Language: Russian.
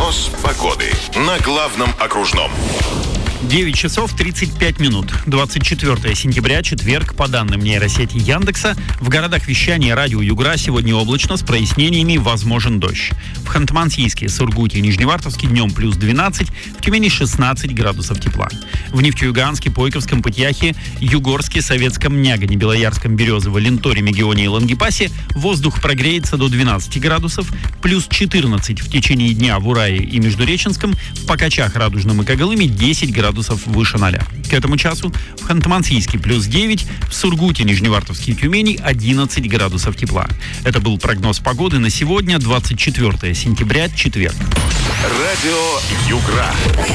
Прогноз погоды на главном окружном. 9 часов 35 минут. 24 сентября, четверг. По данным нейросети Яндекса, в городах вещания радио Югра сегодня облачно, с прояснениями, возможен дождь. В Ханты-Мансийске, Сургуте и Нижневартовске днем плюс 12, в Тюмени 16 градусов тепла. В Нефтеюганске, Пойковском, Пытьяхе, Югорске, Советском, Нягане, Белоярском, Березово, Ленторе, Мегионе и Лангепасе воздух прогреется до 12 градусов, плюс 14 в течение дня в Урае и Междуреченском, в Покачах, Радужном и Когалыме 10 градусов выше 0. К этому часу в Ханты-Мансийске плюс 9, в Сургуте, Нижневартовске и Тюмени 11 градусов тепла. Это был прогноз погоды на сегодня, 24 сентября, четверг. Радио Югра.